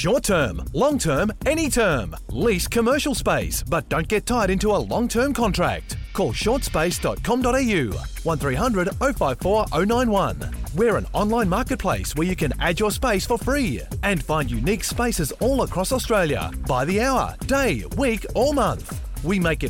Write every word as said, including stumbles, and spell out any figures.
Short term, long term, any term. Lease commercial space, but don't get tied into a long-term contract. Call short space dot com dot a u, one three hundred oh five four oh nine one. We're an online marketplace where you can add your space for free and find unique spaces all across Australia by the hour, day, week or month. We make it